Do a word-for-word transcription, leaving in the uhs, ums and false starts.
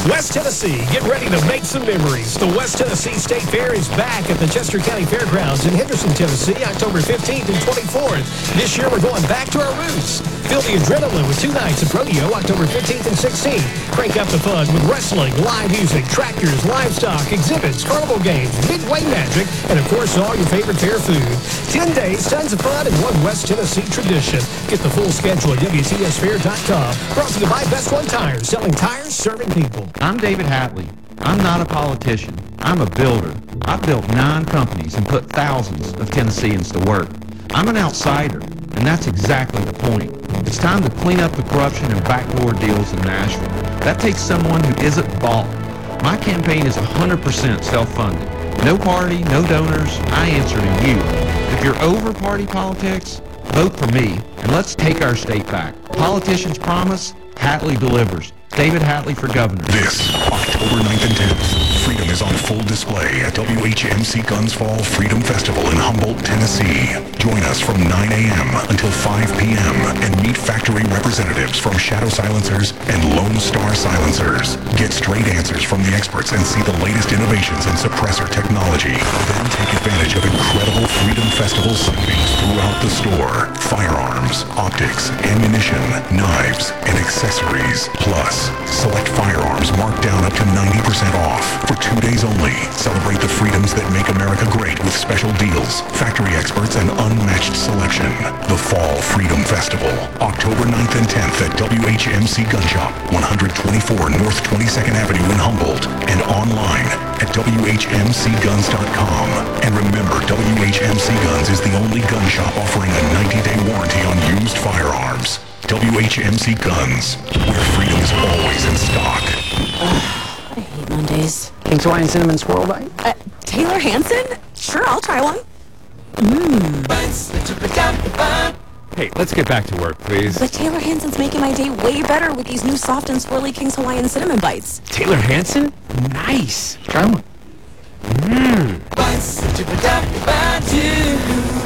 West Tennessee, get ready to make some memories. The West Tennessee State Fair is back at the Chester County Fairgrounds in Henderson, Tennessee, October fifteenth and twenty-fourth. This year, we're going back to our roots. Feel the adrenaline with two nights of rodeo, October fifteenth and sixteenth. Crank up the fun with wrestling, live music, tractors, livestock, exhibits, carnival games, midway magic, and, of course, all your favorite fair food. Ten days, tons of fun, and one West Tennessee tradition. Get the full schedule at W T S fair dot com. Brought to you by Best One Tires, selling tires, serving people. I'm David Hatley. I'm not a politician. I'm a builder. I've built nine companies and put thousands of Tennesseans to work. I'm an outsider, and that's exactly the point. It's time to clean up the corruption and backdoor deals in Nashville. That takes someone who isn't bought. My campaign is one hundred percent self-funded. No party, no donors. I answer to you. If you're over party politics, vote for me, and let's take our state back. Politicians promise, Hatley delivers. David Hatley for governor. This October ninth and tenth, freedom is on full display at W H M C Guns Fall Freedom Festival in Humboldt, Tennessee. Join us from nine a.m. until five p.m. and meet factory representatives from Shadow Silencers and Lone Star Silencers. Get straight answers from the experts and see the latest innovations in suppressor technology. Then take advantage of incredible Freedom Festival signings throughout the store. Firearms, optics, ammunition, knives, and accessories. Plus, select firearms marked down up to ninety percent off. For two days only, celebrate the freedoms that make America great with special deals, factory experts, and unmatched selection. The Fall Freedom Festival, October ninth and tenth at W H M C Gun Shop, one twenty-four North twenty-second Avenue in Humboldt, and online at W H M C guns dot com. And remember, W H M C Guns is the only gun shop offering a ninety-day warranty on used firearms. W H M C Guns, where freedom is always in stock. Uh, I hate Mondays. King's Hawaiian Cinnamon Swirl Bite? Uh, Taylor Hanson? Sure, I'll try one. Mmm. Hey, let's get back to work, please. But Taylor Hanson's making my day way better with these new soft and swirly King's Hawaiian Cinnamon Bites. Taylor Hanson? Nice. Try one. Mmm.